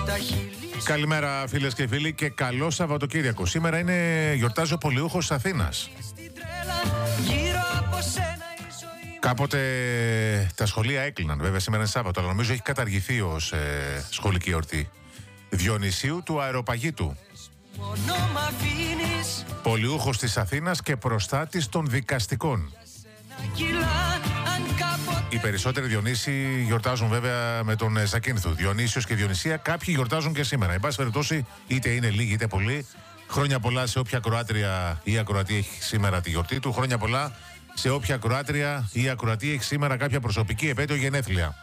Καλημέρα φίλες και φίλοι και καλό Σαββατοκύριακο. Σήμερα γιορτάζει ο Πολιούχος της Αθήνας. Κάποτε τα σχολεία έκλειναν, βέβαια σήμερα είναι Σάββατο, αλλά νομίζω έχει καταργηθεί ως σχολική εορτή. Διονυσίου του Αεροπαγίτου. Πολιούχος της Αθήνας και προστάτης των δικαστικών. Οι περισσότεροι Διονύσοι γιορτάζουν βέβαια με τον Ζακίνθου. Διονύσιος και Διονυσία, κάποιοι γιορτάζουν και σήμερα. Εν πάση περιπτώσει, είτε είναι λίγοι είτε πολλοί. Χρόνια πολλά σε όποια ακροάτρια ή ακροατή έχει σήμερα τη γιορτή του. Χρόνια πολλά σε όποια ακροάτρια ή ακροατή έχει σήμερα κάποια προσωπική επέτειο γενέθλια.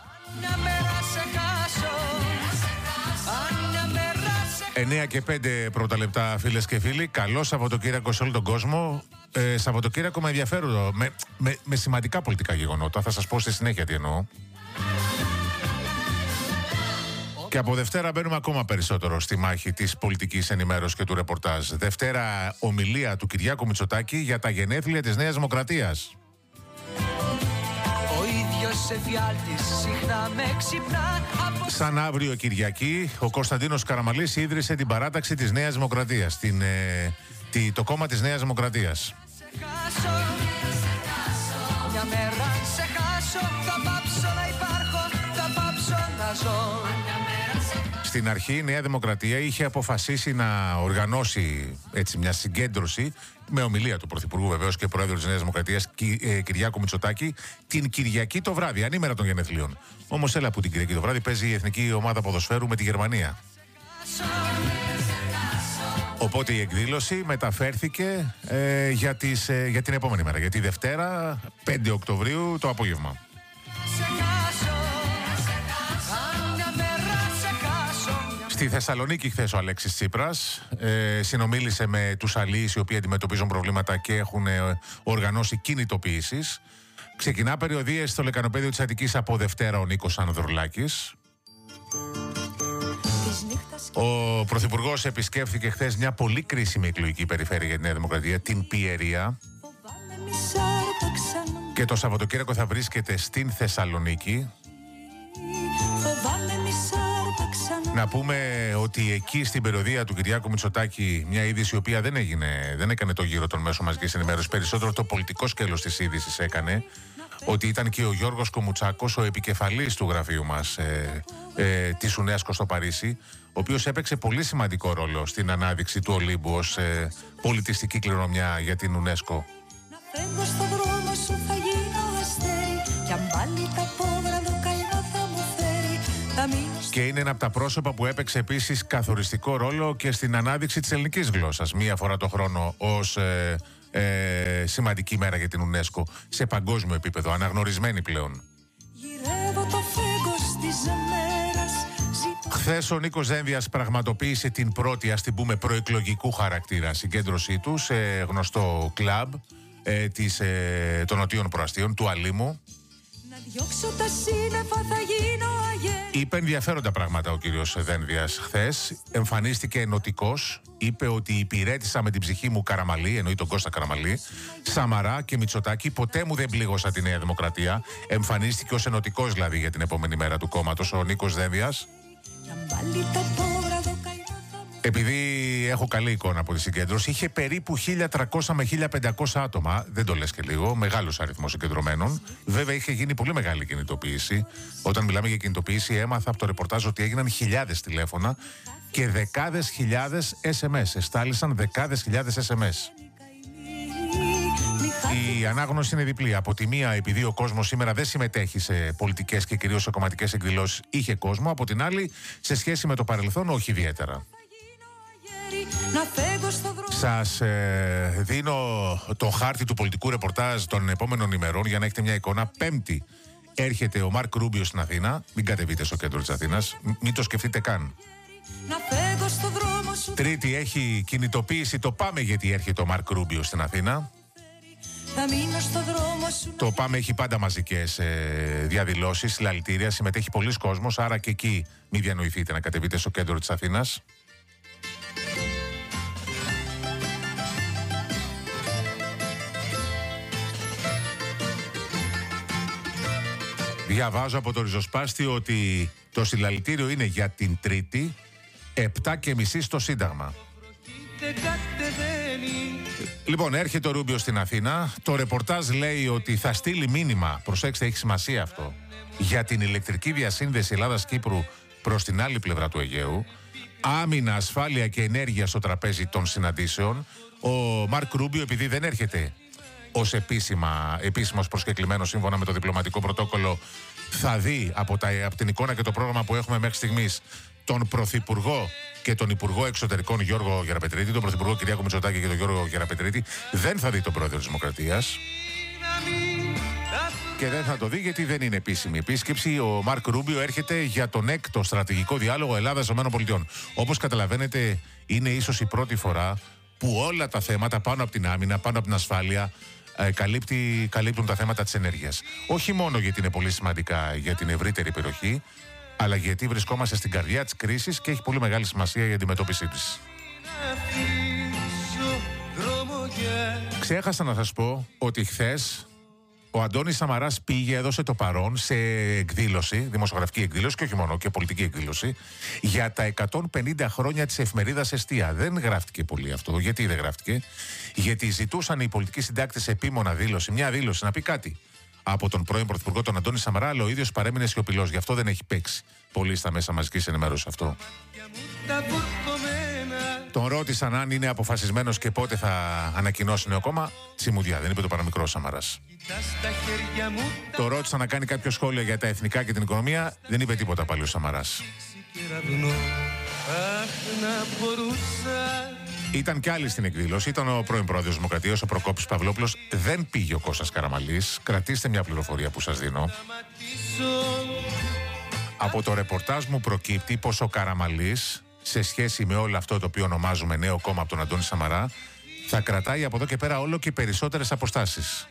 9 και 5 πρώτα λεπτά, φίλες και φίλοι. Καλό Σαββατοκύριακο σε όλο τον κόσμο. Σαββατοκύριακο με ενδιαφέρον, με σημαντικά πολιτικά γεγονότα. Θα σας πω στη συνέχεια τι εννοώ. Και από Δευτέρα μπαίνουμε ακόμα περισσότερο στη μάχη της πολιτικής ενημέρωσης και του ρεπορτάζ. Δευτέρα, ομιλία του Κυριάκου Μητσοτάκη για τα γενέθλια της Νέας Δημοκρατίας. Σαν αύριο Κυριακή, ο Κωνσταντίνος Καραμανλής ίδρυσε την παράταξη της Νέας Δημοκρατίας, το κόμμα της Νέας Δημοκρατίας. Στην αρχή η Νέα Δημοκρατία είχε αποφασίσει να οργανώσει μια συγκέντρωση με ομιλία του Πρωθυπουργού βεβαίως και Πρόεδρου της Νέας Δημοκρατίας Κυριάκου Μητσοτάκη την Κυριακή το βράδυ, ανήμερα των γενεθλίων. Όμως έλα που την Κυριακή το βράδυ παίζει η Εθνική Ομάδα Ποδοσφαίρου με τη Γερμανία. Οπότε η εκδήλωση μεταφέρθηκε για την επόμενη μέρα, για τη Δευτέρα 5 Οκτωβρίου το απόγευμα. Στη Θεσσαλονίκη χθες ο Αλέξης Τσίπρας συνομίλησε με τους αλλοίς οι οποίοι αντιμετωπίζουν προβλήματα και έχουν οργανώσει κινητοποιήσεις. Ξεκινά περιοδίες στο λεκανοπέδιο της Αττικής από Δευτέρα ο Νίκος Ανδρουλάκης. Ο Πρωθυπουργός επισκέφθηκε χθες μια πολύ κρίσιμη εκλογική περιφέρεια για τη Νέα Δημοκρατία, την Πιερία. Και το Σαββατοκύριακο θα βρίσκεται στην Θεσσαλονίκη. Να πούμε ότι εκεί στην περιοδία του Κυριάκου Μητσοτάκη, μια είδηση η οποία δεν έκανε το γύρο των μέσων μαζικής ενημέρωσης, περισσότερο το πολιτικό σκέλος της είδησης έκανε, ότι ήταν και ο Γιώργος Κομουτσάκος, ο επικεφαλής του γραφείου μας της UNESCO στο Παρίσι, ο οποίος έπαιξε πολύ σημαντικό ρόλο στην ανάδειξη του Ολύμπου ως πολιτιστική κληρονομιά για την UNESCO. Και είναι ένα από τα πρόσωπα που έπαιξε επίσης καθοριστικό ρόλο και στην ανάδειξη της ελληνικής γλώσσας μία φορά το χρόνο ως σημαντική μέρα για την UNESCO σε παγκόσμιο επίπεδο, αναγνωρισμένη πλέον. Χθες ο Νίκος Δένδιας πραγματοποίησε την πρώτη, ας την πούμε, προεκλογικού χαρακτήρα συγκέντρωσή του σε γνωστό κλαμπ των Νοτίων Προαστίων, του Αλήμου. Είπε ενδιαφέροντα πράγματα ο κύριος Δένδιας χθες. Εμφανίστηκε ενωτικός. Είπε ότι υπηρέτησα με την ψυχή μου Καραμανλή, εννοεί τον Κώστα Καραμανλή, Σαμαρά και Μητσοτάκη. Ποτέ μου δεν πλήγωσα τη Νέα Δημοκρατία. Εμφανίστηκε ως ενωτικός δηλαδή για την επόμενη μέρα του κόμματος ο Νίκος Δένδιας. Επειδή έχω καλή εικόνα από τη συγκέντρωση, είχε περίπου 1.300 με 1.500 άτομα, δεν το λες και λίγο, μεγάλος αριθμός συγκεντρωμένων. Βέβαια είχε γίνει πολύ μεγάλη κινητοποίηση. Όταν μιλάμε για κινητοποίηση, έμαθα από το ρεπορτάζ ότι έγιναν χιλιάδες τηλέφωνα και δεκάδες χιλιάδες SMS. Εστάλησαν δεκάδες χιλιάδες SMS. Η ανάγνωση είναι διπλή. Από τη μία, επειδή ο κόσμος σήμερα δεν συμμετέχει σε πολιτικές και κυρίως σε κομματικές εκδηλώσεις, είχε κόσμο. Από την άλλη, σε σχέση με το παρελθόν, όχι ιδιαίτερα. Σας δίνω το χάρτη του πολιτικού ρεπορτάζ των επόμενων ημερών για να έχετε μια εικόνα. Πέμπτη έρχεται ο Μάρκ Ρούμπιο στην Αθήνα. Μην κατεβείτε στο κέντρο της Αθήνας, μην το σκεφτείτε καν. Τρίτη έχει κινητοποίηση το Πάμε, γιατί έρχεται ο Μάρκ Ρούμπιο στην Αθήνα. Το Πάμε έχει πάντα μαζικές διαδηλώσεις, συλλαλητήρια, συμμετέχει πολλής κόσμος, άρα και εκεί μην διανοηθείτε να κατεβείτε στο κέντρο της Αθήνας. Διαβάζω από το ριζοσπάστη ότι το συλλαλητήριο είναι για την Τρίτη 7,5 στο Σύνταγμα. Λοιπόν, έρχεται ο Ρούμπιο στην Αθήνα. Το ρεπορτάζ λέει ότι θα στείλει μήνυμα, προσέξτε, έχει σημασία αυτό, για την ηλεκτρική διασύνδεση Ελλάδας-Κύπρου προς την άλλη πλευρά του Αιγαίου. Άμυνα, ασφάλεια και ενέργεια στο τραπέζι των συναντήσεων. Ο Μαρκ Ρούμπιο, επειδή δεν έρχεται ως επίσημος προσκεκλημένος σύμφωνα με το διπλωματικό πρωτόκολλο, θα δει από την εικόνα και το πρόγραμμα που έχουμε μέχρι στιγμής τον Πρωθυπουργό και τον Υπουργό Εξωτερικών Γιώργο Γεραπετρίτη, τον Πρωθυπουργό Κυριάκο Μητσοτάκη και τον Γιώργο Γεραπετρίτη. Δεν θα δει τον Πρόεδρο της Δημοκρατίας. Και δεν θα το δει γιατί δεν είναι επίσημη επίσκεψη. Ο Μαρκ Ρούμπιο έρχεται για τον έκτο στρατηγικό διάλογο Ελλάδα-ΗΠΑ. Όπως καταλαβαίνετε, είναι ίσως η πρώτη φορά που όλα τα θέματα πάνω από την άμυνα, πάνω από την ασφάλεια, καλύπτουν τα θέματα της ενέργειας. Όχι μόνο γιατί είναι πολύ σημαντικά για την ευρύτερη περιοχή, αλλά γιατί βρισκόμαστε στην καρδιά της κρίσης και έχει πολύ μεγάλη σημασία η αντιμετώπιση της. Ξέχασα να σας πω ότι χθες ο Αντώνης Σαμαράς πήγε, έδωσε το παρόν σε εκδήλωση, δημοσιογραφική εκδήλωση και όχι μόνο, και πολιτική εκδήλωση, για τα 150 χρόνια της εφημερίδας Εστία. Δεν γράφτηκε πολύ αυτό. Γιατί δεν γράφτηκε? Γιατί ζητούσαν οι πολιτικοί συντάκτες επίμονα δήλωση, μια δήλωση, να πει κάτι από τον πρώην Πρωθυπουργό τον Αντώνη Σαμαρά, αλλά ο ίδιος παρέμεινε σιωπηλός. Γι' αυτό δεν έχει παίξει πολύ στα μέσα μαζικής ενημέρωσης αυτό. Τον ρώτησαν αν είναι αποφασισμένος και πότε θα ανακοινώσει νέο κόμμα. Τσιμουδιά, δεν είπε το παραμικρό Σαμαράς. Το ρώτησαν να κάνει κάποιο σχόλιο για τα εθνικά και την οικονομία. Δεν είπε τίποτα πάλι ο Σαμαράς. Ήταν κι άλλοι στην εκδήλωση. Ήταν ο πρώην πρόεδρος της Δημοκρατίας, ο Προκόπης Παυλόπουλος. Δεν πήγε ο Κώστας Καραμαλής. Κρατήστε μια πληροφορία που σας δίνω. Από το ρεπορτάζ μου προκύπτει πως ο Καραμαλής, σε σχέση με όλο αυτό το οποίο ονομάζουμε νέο κόμμα από τον Αντώνη Σαμαρά, θα κρατάει από εδώ και πέρα όλο και περισσότερες αποστάσεις.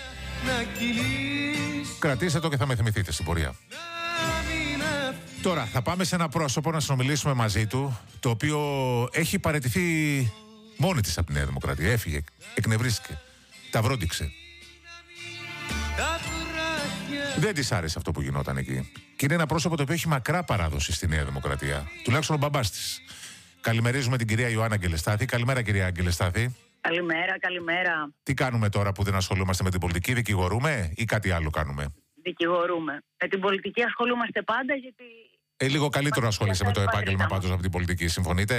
Κρατήστε το και θα με θυμηθείτε στην πορεία. Τώρα θα πάμε σε ένα πρόσωπο να συνομιλήσουμε μαζί του, το οποίο έχει παραιτηθεί μόνη της από τη Νέα Δημοκρατία. Έφυγε, εκνευρίστηκε, τα βρόντιξε. Δεν της άρεσε αυτό που γινόταν εκεί. Και είναι ένα πρόσωπο το οποίο έχει μακρά παράδοση στη Νέα Δημοκρατία. Τουλάχιστον ο μπαμπάς της. Καλημερίζουμε την κυρία Ιωάννα Αγγελεστάθη. Καλημέρα, κυρία Αγγελεστάθη. Καλημέρα, καλημέρα. Τι κάνουμε τώρα που δεν ασχολούμαστε με την πολιτική, δικηγορούμε ή κάτι άλλο κάνουμε? Δικηγορούμε. Με την πολιτική ασχολούμαστε πάντα γιατί... Λίγο καλύτερο ασχολείσαι με το επάγγελμα πάντως από την πολιτική, συμφωνείτε?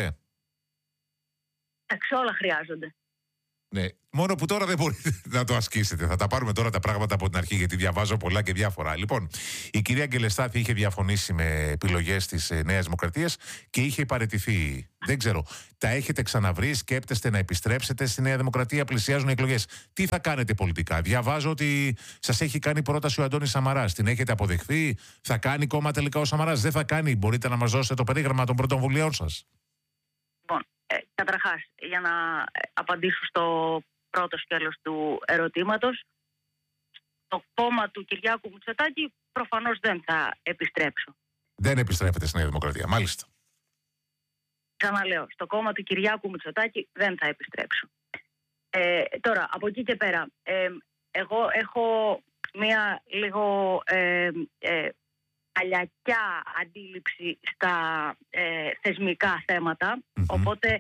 Όλα χρειάζονται. Ναι, μόνο που τώρα δεν μπορείτε να το ασκήσετε. Θα τα πάρουμε τώρα τα πράγματα από την αρχή, γιατί διαβάζω πολλά και διάφορα. Λοιπόν, η κυρία Αγγελεστάθη είχε διαφωνήσει με επιλογές της Νέας Δημοκρατίας και είχε παραιτηθεί. Δεν ξέρω, τα έχετε ξαναβρει, σκέπτεστε να επιστρέψετε στη Νέα Δημοκρατία, πλησιάζουν οι εκλογές. Τι θα κάνετε πολιτικά? Διαβάζω ότι σας έχει κάνει πρόταση ο Αντώνης Σαμαράς. Την έχετε αποδεχθεί? Θα κάνει κόμμα τελικά ο Σαμαράς? Δεν θα κάνει? Μπορείτε να μας δώσετε το περίγραμμα των πρωτοβουλίων σας? Καταρχάς, για να απαντήσω στο πρώτο σκέλος του ερωτήματος, το κόμμα του Κυριάκου Μητσοτάκη προφανώς δεν θα επιστρέψω. Δεν επιστρέφετε στη Νέα Δημοκρατία, μάλιστα. Ξαναλέω, στο κόμμα του Κυριάκου Μητσοτάκη δεν θα επιστρέψω. Τώρα, από εκεί και πέρα, εγώ έχω μία λίγο παλιακιά αντίληψη στα θεσμικά θέματα, οπότε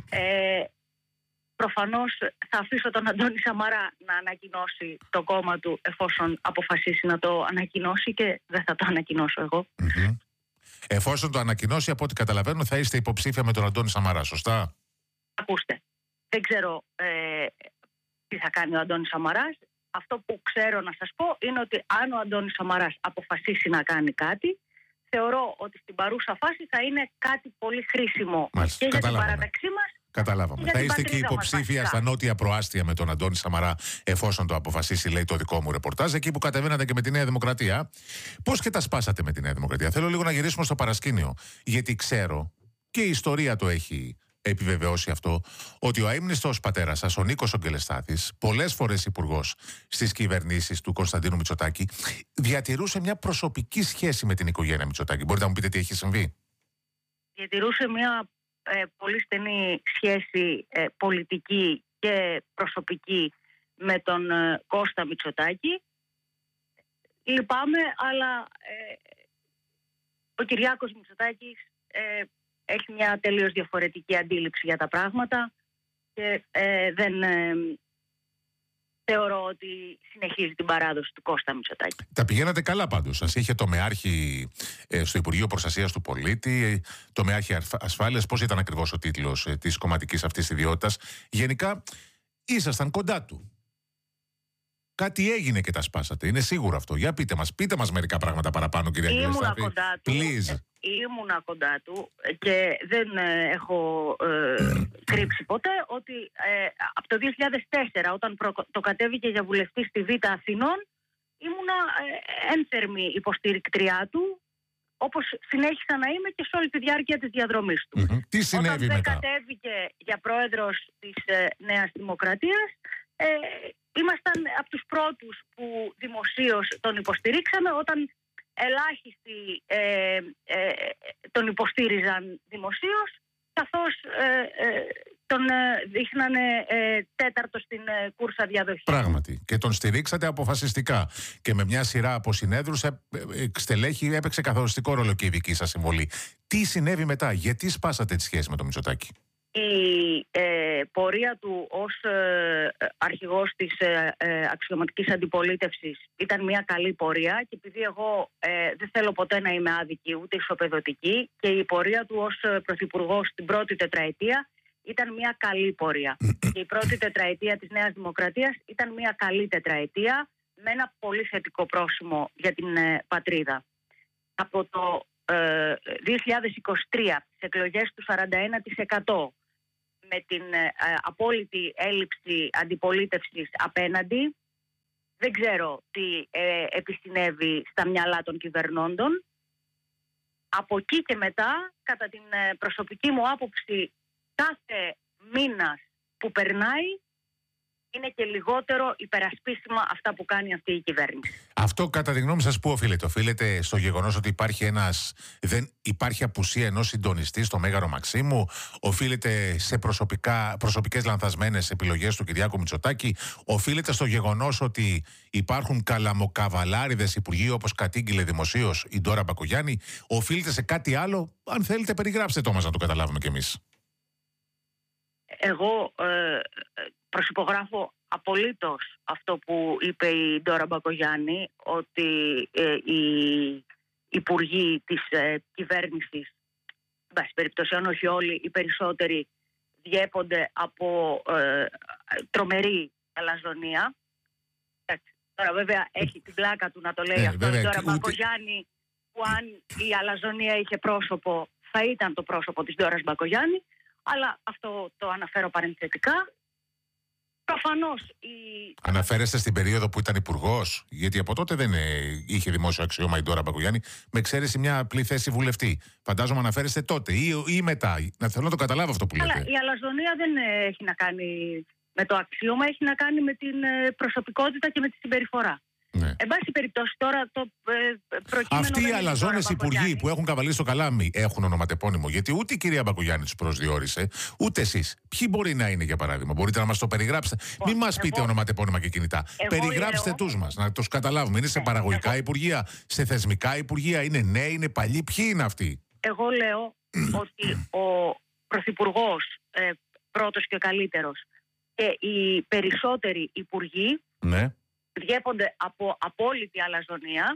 προφανώς θα αφήσω τον Αντώνη Σαμαρά να ανακοινώσει το κόμμα του εφόσον αποφασίσει να το ανακοινώσει και δεν θα το ανακοινώσω εγώ. Εφόσον το ανακοινώσει, από ό,τι καταλαβαίνω, θα είστε υποψήφια με τον Αντώνη Σαμαρά, σωστά? Ακούστε, δεν ξέρω τι θα κάνει ο Αντώνης Σαμαράς. Αυτό που ξέρω να σας πω είναι ότι αν ο Αντώνης Σαμαράς αποφασίσει να κάνει κάτι, θεωρώ ότι στην παρούσα φάση θα είναι κάτι πολύ χρήσιμο. Μάλιστα, και για την παράταξή μας. Καταλάβαμε. Θα είστε και υποψήφια στα νότια προάστια με τον Αντώνη Σαμαρά, εφόσον το αποφασίσει, λέει το δικό μου ρεπορτάζ, εκεί που κατεβαίνατε και με τη Νέα Δημοκρατία. Πώς και τα σπάσατε με τη Νέα Δημοκρατία? Θέλω λίγο να γυρίσουμε στο παρασκήνιο. Γιατί ξέρω, και η ιστορία το έχει επιβεβαιώσει αυτό, ότι ο αείμνηστος πατέρας σας, ο Νίκος Αγγελεστάθης, πολλές φορές υπουργός στις κυβερνήσεις του Κωνσταντίνου Μητσοτάκη, διατηρούσε μια προσωπική σχέση με την οικογένεια Μητσοτάκη. Μπορείτε να μου πείτε τι έχει συμβεί? Διατηρούσε μια πολύ στενή σχέση πολιτική και προσωπική με τον Κώστα Μητσοτάκη. Λυπάμαι, αλλά ο Κυριάκος Μητσοτάκης έχει μια τελείως διαφορετική αντίληψη για τα πράγματα και δεν θεωρώ ότι συνεχίζει την παράδοση του Κώστα Μητσοτάκη. Τα πηγαίνατε καλά πάντως. Σας είχε τομεάρχη στο Υπουργείο Προστασίας του Πολίτη, τομεάρχη ασφάλειας. Πώς ήταν ακριβώς ο τίτλος της κομματικής αυτής ιδιότητας? Γενικά ήσασταν κοντά του. Κάτι έγινε και τα σπάσατε. Είναι σίγουρο αυτό. Για πείτε μας μερικά πράγματα παραπάνω, κυρία Γελιστάφη. Ήμουνα κοντά του. Please. Ήμουνα κοντά του και δεν έχω κρύψει ποτέ ότι από το 2004, όταν το κατέβηκε για βουλευτή στη Β' Αθηνών, ήμουνα ένθερμη υποστήρικτριά του, όπως συνέχισα να είμαι και σε όλη τη διάρκεια της διαδρομής του. Τι συνέβη μετά? Όταν κατέβηκε για πρόεδρος της Νέας Δημοκρατίας, ήμασταν από τους πρώτους που δημοσίως τον υποστηρίξαμε, όταν ελάχιστοι τον υποστήριζαν δημοσίως, καθώς τον δείχνανε τέταρτο στην κούρσα διαδοχής. Πράγματι. Και τον στηρίξατε αποφασιστικά. Και με μια σειρά από συνέδρους στελέχη έπαιξε καθοριστικό ρόλο και η δική σας συμβολή. Τι συνέβη μετά? Γιατί σπάσατε τη σχέση με τον Μητσοτάκη? Η πορεία του ως αρχηγός της αξιωματικής αντιπολίτευσης ήταν μια καλή πορεία, και επειδή εγώ δεν θέλω ποτέ να είμαι άδικη ούτε ισοπεδωτική, και η πορεία του ως πρωθυπουργός στην πρώτη τετραετία ήταν μια καλή πορεία. Και η πρώτη τετραετία της Νέας Δημοκρατίας ήταν μια καλή τετραετία με ένα πολύ θετικό πρόσημο για την πατρίδα. Από το 2023, τις εκλογές του 41%, με την απόλυτη έλλειψη αντιπολίτευσης απέναντι, δεν ξέρω τι επισυνέβη στα μυαλά των κυβερνώντων. Από εκεί και μετά, κατά την προσωπική μου άποψη, κάθε μήνας που περνάει είναι και λιγότερο υπερασπίσιμα αυτά που κάνει αυτή η κυβέρνηση. Αυτό, κατά τη γνώμη σας, πού οφείλεται? Οφείλεται στο γεγονός ότι δεν υπάρχει απουσία ενός συντονιστή στο Μέγαρο Μαξίμου? Οφείλεται σε προσωπικές λανθασμένες επιλογές του Κυριάκου Μητσοτάκη? Οφείλεται στο γεγονός ότι υπάρχουν καλαμοκαβαλάριδες υπουργοί, όπως κατήγγειλε δημοσίως η Ντόρα Μπακογιάννη? Οφείλεται σε κάτι άλλο? Αν θέλετε, περιγράψτε το μας να το καταλάβουμε κι εμείς. Εγώ προσυπογράφω απολύτως αυτό που είπε η Ντόρα Μπακογιάννη, ότι οι υπουργοί της κυβέρνησης, εν πάση περιπτώσει, αν όχι όλοι, οι περισσότεροι, διέπονται από τρομερή αλαζονία. Τώρα βέβαια έχει την πλάκα του να το λέει αυτό η Ντόρα Μπακογιάννη, που αν η αλαζονία είχε πρόσωπο, θα ήταν το πρόσωπο της Ντόρας Μπακογιάννη, αλλά αυτό το αναφέρω παρενθετικά. Προφανώς Αναφέρεστε στην περίοδο που ήταν υπουργός? Γιατί από τότε δεν είχε δημόσιο αξίωμα η Ντόρα Μπακογιάννη, με εξαίρεση μια απλή θέση βουλευτή. Φαντάζομαι αναφέρεστε τότε ή μετά. Θέλω να το καταλάβω αυτό που λέτε. Αλλά η αλαζονία δεν έχει να κάνει με το αξίωμα, έχει να κάνει με την προσωπικότητα και με τη συμπεριφορά. Ναι. Εν πάση περιπτώσει, τώρα το προκείμενο. Αυτοί οι αλαζόνες υπουργοί που έχουν καβαλήσει στο καλάμι έχουν ονοματεπώνυμο? Γιατί ούτε η κυρία Μπακογιάννη τους προσδιορίσε, ούτε εσείς. Ποιοι μπορεί να είναι, για παράδειγμα? Μπορείτε να μας το περιγράψετε? Μην μας πείτε ονοματεπώνυμα και κινητά. Περιγράψτε τους μας, να τους καταλάβουμε. Είναι σε παραγωγικά υπουργεία, σε θεσμικά υπουργεία, είναι νέοι, είναι παλιοί? Ποιοι είναι αυτοί? Εγώ λέω ότι ο πρωθυπουργός, πρώτος και καλύτερος, και οι περισσότεροι υπουργοί, ναι, διέπονται από απόλυτη αλαζονία,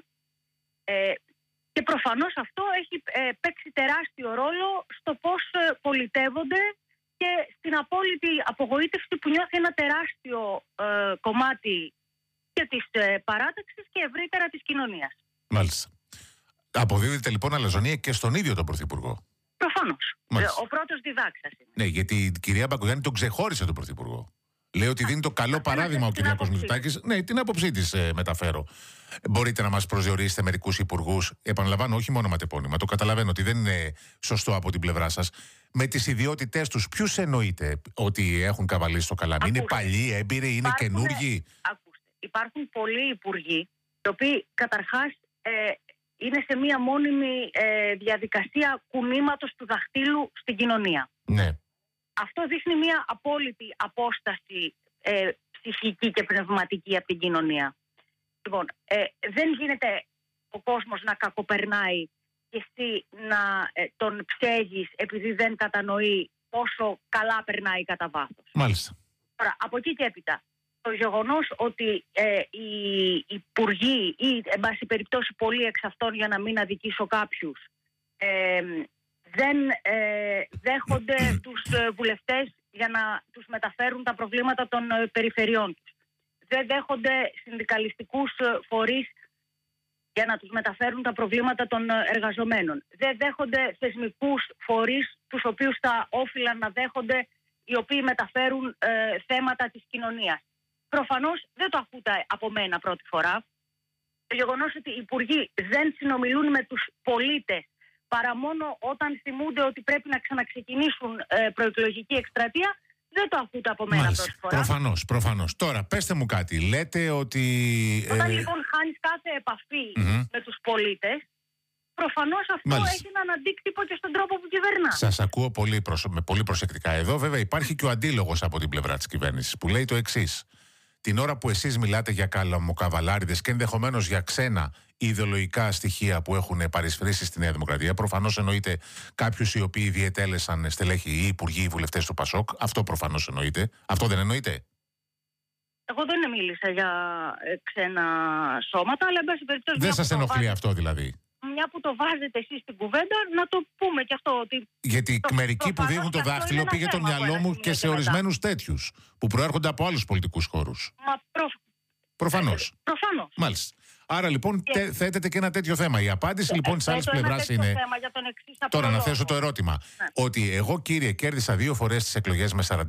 και προφανώς αυτό έχει παίξει τεράστιο ρόλο στο πώς πολιτεύονται και στην απόλυτη απογοήτευση που νιώθει ένα τεράστιο κομμάτι και της παράταξης και ευρύτερα της κοινωνίας. Μάλιστα. Αποδίδεται λοιπόν αλαζονία και στον ίδιο τον πρωθυπουργό? Προφανώς. Ο πρώτος διδάξας είναι. Ναι, γιατί η κυρία Μπακογιάννη τον ξεχώρισε τον πρωθυπουργό. Λέει ότι δίνει το καλό παράδειγμα ο Κυριάκος Μητσοτάκης. Ναι, την άποψή της μεταφέρω. Μπορείτε να μας προσδιορίσετε μερικούς υπουργούς? Επαναλαμβάνω, όχι μόνο ματεπώνυμα. Το καταλαβαίνω ότι δεν είναι σωστό από την πλευρά σας. Με τις ιδιότητές τους, ποιους εννοείτε ότι έχουν καβαλήσει στο καλάμι? Είναι παλιοί, έμπειροι, είναι καινούργοι? Ακούστε, υπάρχουν πολλοί υπουργοί, οι οποίοι καταρχάς είναι σε μία μόνιμη διαδικασία κουνήματος του δαχτύλου στην κοινωνία. Ναι. Αυτό δείχνει μια απόλυτη απόσταση ψυχική και πνευματική από την κοινωνία. Λοιπόν, δεν γίνεται ο κόσμος να κακοπερνάει και και εσύ να τον ψέγεις επειδή δεν κατανοεί πόσο καλά περνάει κατά βάθος. Μάλιστα. Τώρα, από εκεί και έπειτα, το γεγονός ότι οι υπουργοί ή, εν πάση περιπτώσει, πολλοί εξ αυτών, για να μην αδικήσω κάποιους, δεν δέχονται τους βουλευτές για να τους μεταφέρουν τα προβλήματα των περιφερειών τους. Δεν δέχονται συνδικαλιστικούς φορείς για να τους μεταφέρουν τα προβλήματα των εργαζομένων. Δεν δέχονται θεσμικούς φορείς τους οποίους θα όφυλαν να δέχονται, οι οποίοι μεταφέρουν θέματα της κοινωνίας. Προφανώς δεν το ακούτε από μένα πρώτη φορά. Το γεγονός ότι οι υπουργοί δεν συνομιλούν με τους πολίτες παρά μόνο όταν θυμούνται ότι πρέπει να ξαναξεκινήσουν προεκλογική εκστρατεία, δεν το ακούτε από μένα πρώτη φορά. Προφανώς. Τώρα, πέστε μου κάτι. Λέτε ότι... Όταν λοιπόν χάνεις κάθε επαφή με τους πολίτες, προφανώς αυτό έχει έναν αντίκτυπο και στον τρόπο που κυβερνά. Σας ακούω πολύ προσεκτικά. Εδώ βέβαια υπάρχει και ο αντίλογος από την πλευρά της κυβέρνησης που λέει το εξής. Την ώρα που εσείς μιλάτε για καλαμοκαβαλάριδες και ενδεχομένως για ξένα ιδεολογικά στοιχεία που έχουν παρισφρήσει στη Νέα Δημοκρατία, προφανώς εννοείται κάποιους οι οποίοι διετέλεσαν στελέχη ή υπουργοί ή βουλευτές του ΠΑΣΟΚ. Αυτό προφανώς εννοείται. Αυτό δεν εννοείται? Εγώ δεν μίλησα για ξένα σώματα, αλλά εν πάση περιπτώσει. Δεν σας ενοχλεί αυτό δηλαδή? Μια που το βάζετε εσείς στην κουβέντα, να το πούμε και αυτό. Ότι γιατί μερικοί που δείχνουν το δάχτυλο πήγε το μυαλό μου και σε ορισμένους τέτοιους που προέρχονται από άλλους πολιτικούς χώρους. Προφανώς. Μάλιστα. Άρα λοιπόν θέτεται και ένα τέτοιο θέμα. Η απάντηση λοιπόν της άλλης πλευράς είναι. Τώρα να θέσω το ερώτημα. Ότι εγώ, κύριε, κέρδισα 2 φορές τις εκλογές με 41%.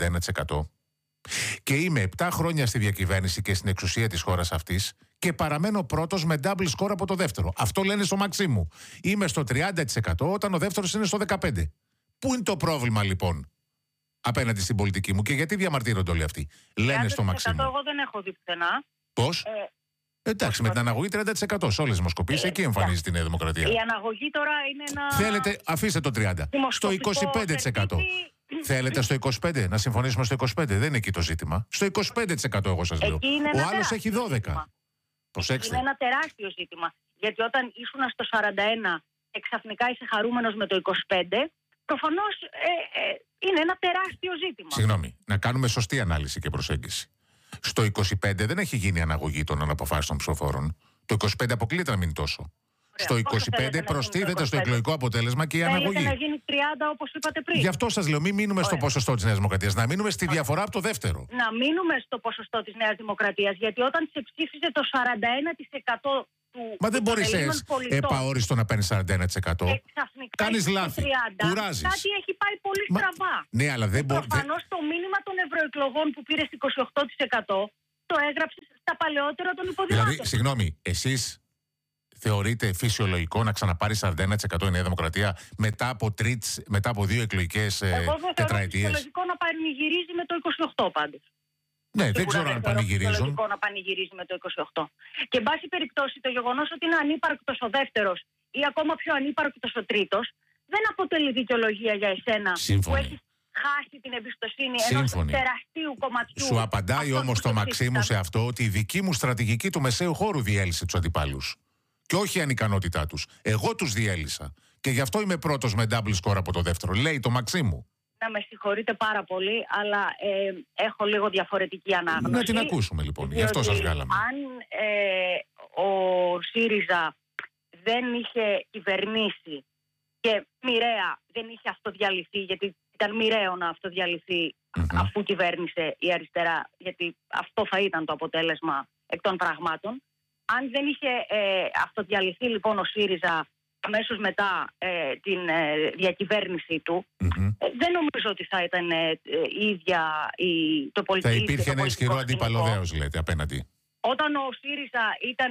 Και είμαι 7 χρόνια στη διακυβέρνηση και στην εξουσία της χώρας αυτής και παραμένω πρώτος με double score από το δεύτερο. Αυτό λένε στο Μαξίμου. Είμαι στο 30% όταν ο δεύτερος είναι στο 15%. Πού είναι το πρόβλημα λοιπόν απέναντι στην πολιτική μου και γιατί διαμαρτύρονται όλοι αυτοί? Λένε στο Μαξίμου. Εγώ δεν έχω δει πουθενά. Πώς? Εντάξει, με την αναγωγή 30% σε όλες τις δημοσκοπήσεις, εκεί εμφανίζεται η Νέα Δημοκρατία. Η αναγωγή τώρα είναι ένα... Θέλετε, αφήστε το 30%. Στο 25%. Θέλετε στο 25%, να συμφωνήσουμε στο 25%. Δεν είναι εκεί το ζήτημα. Στο 25% εγώ σας λέω. Ο άλλος έχει 12%. Προσέξτε. Είναι ένα τεράστιο ζήτημα. Γιατί όταν ήσουν στο 41% και ξαφνικά είσαι χαρούμενος με το 25%, προφανώς είναι ένα τεράστιο ζήτημα. Συγγνώμη, να κάνουμε σωστή ανάλυση και προσέγγιση. Στο 25% δεν έχει γίνει αναγωγή των αναποφάσεων ψηφοφόρων. Το 25% αποκλείεται να μείνει τόσο. Στο 25% προστίθεται στο εκλογικό αποτέλεσμα και η αναγωγή. Θέλετε να γίνει 30% όπως είπατε πριν. Γι' αυτό σας λέω, μην μείνουμε στο ποσοστό της Νέας Δημοκρατίας. Να μείνουμε στη διαφορά από το δεύτερο. Να μείνουμε στο ποσοστό της Νέας Δημοκρατίας. Γιατί όταν σε ψήφιζε το 41% του. Μα δεν μπορείς επαόριστο να παίρνεις 41%. Κάνεις λάθη. Κουράζεις. Κάτι έχει πάει πολύ στραβά. Ναι, αλλά δεν μπορεί. Προφανώς το μήνυμα των ευρωεκλογών που πήρε 28% το έγραψε στα παλαιότερα των υποδημάτων. Δηλαδή, συγγνώμη, εσείς θεωρείτε φυσιολογικό να ξαναπάρει 41% η Νέα Δημοκρατία μετά από 2 εκλογικές τετραετίες? Εγώ δεν θεωρώ φυσιολογικό να πανηγυρίζει με το 28 πάντως. Ναι, δεν ξέρω αν πανηγυρίζουν. Είναι φυσιολογικό να πανηγυρίζει με το 28. Και εν πάση περιπτώσει το γεγονός ότι είναι ανύπαρκτος ο δεύτερος ή ακόμα πιο ανύπαρκτος ο τρίτος δεν αποτελεί δικαιολογία για εσένα. Σύμφωνη. Που έχεις χάσει την εμπιστοσύνη ενός τεραστίου κομματιού. Σου απαντάει όμως το Μαξίμου σε αυτό ότι η δική μου στρατηγική του μεσαίου χώρου διέλυσε τους αντιπάλους. Και όχι η ανικανότητά τους. Εγώ τους διέλυσα. Και γι' αυτό είμαι πρώτος με double score από το δεύτερο. Λέει το Μαξίμου. Να με συγχωρείτε πάρα πολύ, αλλά έχω λίγο διαφορετική ανάγνωση. Να την ακούσουμε λοιπόν, γι' αυτό σας βγάλαμε. Αν ο ΣΥΡΙΖΑ δεν είχε κυβερνήσει και μοιραία δεν είχε αυτοδιαλυθεί, γιατί ήταν μοιραίο να αυτοδιαλυθεί αφού κυβέρνησε η αριστερά, γιατί αυτό θα ήταν το αποτέλεσμα εκ των πραγμάτων. Αν δεν είχε αυτοδιαλυθεί λοιπόν ο ΣΥΡΙΖΑ αμέσως μετά την διακυβέρνησή του, δεν νομίζω ότι θα ήταν η ίδια το πολιτικό. Θα υπήρχε ένα ισχυρό αντίπαλο, λέτε, απέναντι. Όταν ο ΣΥΡΙΖΑ ήταν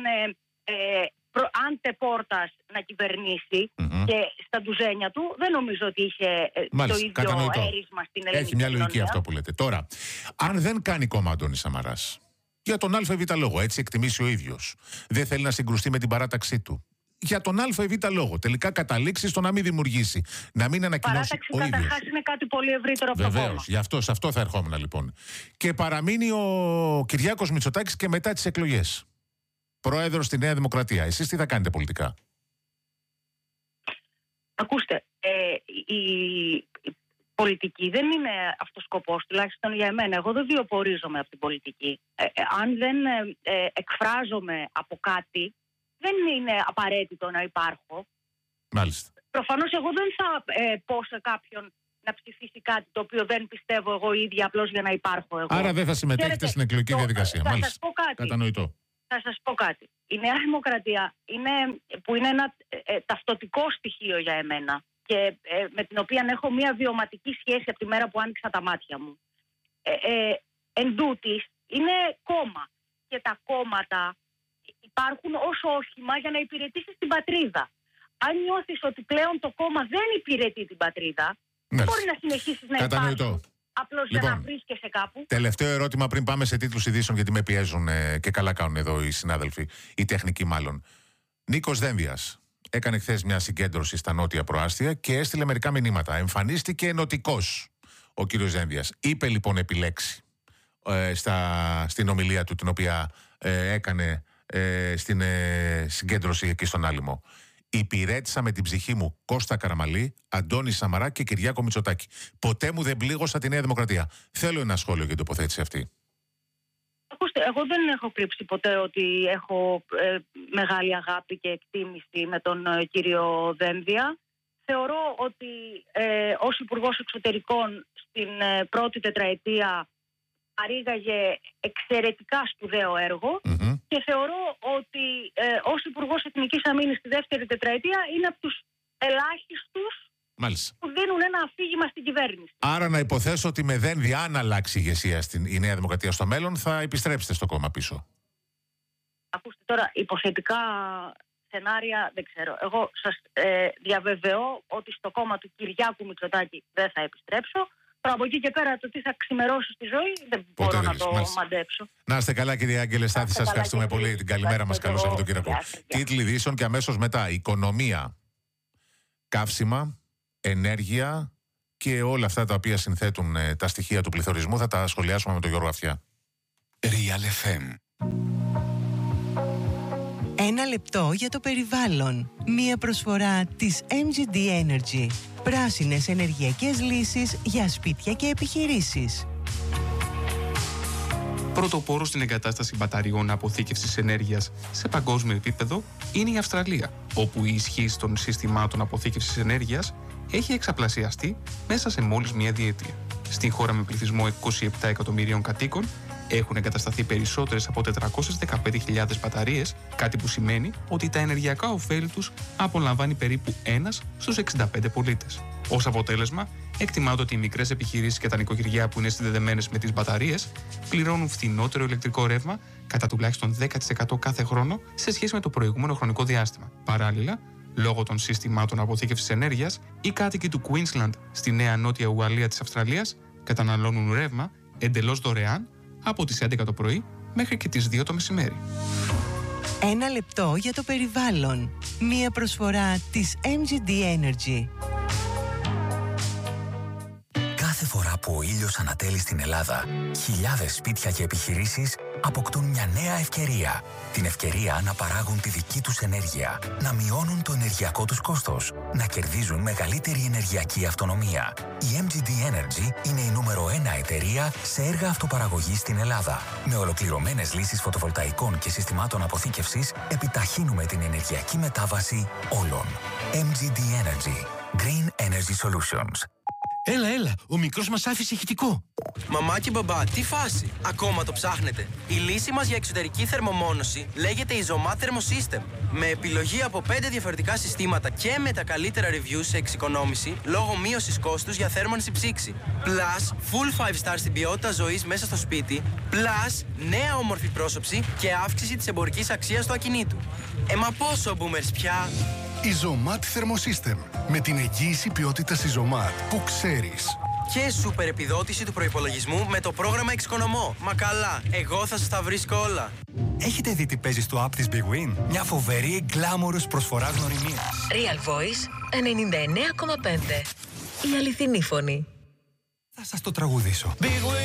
αντεπόρτας να κυβερνήσει και στα ντουζένια του, δεν νομίζω ότι είχε το ίδιο έρισμα στην ελληνική Έχει μια λογική αυτό που λέτε. Τώρα, αν δεν κάνει κόμμα Αντώνης Σαμαράς, για τον ΑΒ λόγο, έτσι εκτιμήσει ο ίδιος, δεν θέλει να συγκρουστεί με την παράταξή του, για τον ΑΒ λόγο, τελικά καταλήξει στο να μην δημιουργήσει, να μην ανακοινώσει ο ίδιος. Καταρχάς είναι κάτι πολύ ευρύτερο από το κόμμα. Βεβαίως, σε αυτό θα ερχόμουν λοιπόν. Και παραμείνει ο Κυριάκος Μητσοτάκης και μετά τις εκλογές πρόεδρος στη Νέα Δημοκρατία. Εσείς τι θα κάνετε πολιτικά? Ακούστε, η πολιτική δεν είναι αυτός ο σκοπός, τουλάχιστον για εμένα. Εγώ δεν βιοπορίζομαι από την πολιτική. Αν δεν εκφράζομαι από κάτι, δεν είναι απαραίτητο να υπάρχω. Μάλιστα. Προφανώς εγώ δεν θα πω σε κάποιον να ψηφίσει κάτι το οποίο δεν πιστεύω εγώ ίδια απλώς για να υπάρχω εγώ. Άρα δεν θα συμμετέχετε στην εκλογική διαδικασία. Θα Μάλιστα. σας πω κάτι. Κατανοητό. Θα σας πω κάτι. Η Νέα Δημοκρατία που είναι ένα ταυτοτικό στοιχείο για εμένα και με την οποία έχω μια βιωματική σχέση από τη μέρα που άνοιξα τα μάτια μου. Εν τούτης, είναι κόμμα. Και τα κόμματα υπάρχουν ως όχημα για να υπηρετήσεις την πατρίδα. Αν νιώθεις ότι πλέον το κόμμα δεν υπηρετεί την πατρίδα, δεν μπορεί να συνεχίσεις να υπάρχει απλώς για να βρίσκεσαι κάπου. Τελευταίο ερώτημα πριν πάμε σε τίτλους ειδήσεων, γιατί με πιέζουν και καλά κάνουν εδώ οι συνάδελφοι, οι τεχνικοί μάλλον. Νίκος Δένδιας έκανε χθες μια συγκέντρωση στα νότια προάστια και έστειλε μερικά μηνύματα. Εμφανίστηκε ενωτικός ο κύριος Δένδιας. Είπε λοιπόν επιλέξει στην ομιλία του, την οποία έκανε στην συγκέντρωση εκεί στον Άλυμο. Υπηρέτησα με την ψυχή μου Κώστα Καραμαλή, Αντώνη Σαμαρά και Κυριάκο Μητσοτάκη. Ποτέ μου δεν πλήγωσα τη Νέα Δημοκρατία. Θέλω ένα σχόλιο για την τοποθέτηση αυτή. Ακούστε, εγώ δεν έχω κρύψει ποτέ ότι έχω μεγάλη αγάπη και εκτίμηση με τον κύριο Δένδια. Θεωρώ ότι ως Υπουργός Εξωτερικών στην πρώτη τετραετία παρήγαγε εξαιρετικά σπουδαίο έργο και θεωρώ ότι ως Υπουργός Εθνικής Αμήνης στη δεύτερη τετραετία είναι από τους ελάχιστους που δίνουν ένα αφήγημα στην κυβέρνηση. Άρα να υποθέσω ότι με Δένδια, αν αλλάξει η ηγεσία η Νέα Δημοκρατία στο μέλλον, θα επιστρέψετε στο κόμμα πίσω. Ακούστε τώρα, υποθετικά σενάρια δεν ξέρω. Εγώ σας διαβεβαιώ ότι στο κόμμα του Κυριάκου Μητσοτάκη δεν θα επιστρέψω. Από εκεί και πέρα το τι θα ξημερώσει στη ζωή δεν μπορώ να το μαντέψω. Να είστε καλά, κύριε Άγγελε Στάθη, σας ευχαριστούμε πολύ. Την καλημέρα μας, καλό Σαββατοκύριακο. Τίτλοι ειδήσεων και αμέσως μετά. Οικονομία, καύσιμα, ενέργεια και όλα αυτά τα οποία συνθέτουν τα στοιχεία του πληθωρισμού θα τα σχολιάσουμε με τον Γιώργο Αυτιά. Real FM. Ένα λεπτό για το περιβάλλον. Μία προσφορά της MGD Energy. Πράσινες ενεργειακές λύσεις για σπίτια και επιχειρήσεις. Πρωτοπόρο στην εγκατάσταση μπαταριών αποθήκευσης ενέργειας σε παγκόσμιο επίπεδο είναι η Αυστραλία, όπου η ισχύς των συστημάτων αποθήκευσης ενέργειας έχει εξαπλασιαστεί μέσα σε μόλις μία διετία. Στην χώρα με πληθυσμό 27 εκατομμυρίων κατοίκων έχουν εγκατασταθεί περισσότερες από 415.000 μπαταρίες, κάτι που σημαίνει ότι τα ενεργειακά ωφέλη τους απολαμβάνει περίπου 1 στους 65 πολίτες. Ως αποτέλεσμα, εκτιμάται ότι οι μικρές επιχειρήσεις και τα νοικοκυριά που είναι συνδεδεμένες με τις μπαταρίες πληρώνουν φθηνότερο ηλεκτρικό ρεύμα κατά τουλάχιστον 10% κάθε χρόνο σε σχέση με το προηγούμενο χρονικό διάστημα. Παράλληλα, λόγω των συστημάτων αποθήκευσης ενέργειας, οι κάτοικοι του Queensland στη Νέα Νότια Ουαλία της Αυστραλίας καταναλώνουν ρεύμα εντελώς δωρεάν από τις 11 το πρωί μέχρι και τις 2 το μεσημέρι. Ένα λεπτό για το περιβάλλον. Μία προσφορά της MGD Energy. Κάθε φορά που ο ήλιος ανατέλει στην Ελλάδα, χιλιάδες σπίτια και επιχειρήσεις αποκτούν μια νέα ευκαιρία. Την ευκαιρία να παράγουν τη δική τους ενέργεια, να μειώνουν το ενεργειακό τους κόστος, να κερδίζουν μεγαλύτερη ενεργειακή αυτονομία. Η MGD Energy είναι η νούμερο 1 εταιρεία σε έργα αυτοπαραγωγής στην Ελλάδα. Με ολοκληρωμένες λύσεις φωτοβολταϊκών και συστημάτων αποθήκευσης, επιταχύνουμε την ενεργειακή μετάβαση όλων. MGD Energy. Green Energy Solutions. Έλα, ο μικρός μας άφησε ηχητικό. Μαμά και μπαμπά, τι φάση, ακόμα το ψάχνετε? Η λύση μας για εξωτερική θερμομόνωση λέγεται Isomat Thermosystem. Με επιλογή από 5 διαφορετικά συστήματα και με τα καλύτερα reviews σε εξοικονόμηση λόγω μείωσης κόστους για θέρμανση ψήξη. Plus, full 5 star στην ποιότητα ζωής μέσα στο σπίτι. Plus, νέα όμορφη πρόσωψη και αύξηση της εμπορικής αξίας του ακινήτου. Μα πόσο boomers πια? Isomat Thermosystem. Με την εγγύηση ποιότητας Isomat που ξέρεις. Και σούπερ επιδότηση του προϋπολογισμού με το πρόγραμμα Εξοικονομώ. Μα καλά, εγώ θα σας τα βρίσκω όλα. Έχετε δει τι παίζει στο app της Big Win? Μια φοβερή γκλάμορος προσφορά γνωριμίας. Real Voice 99,5. Η αληθινή φωνή. Θα σας το τραγουδήσω.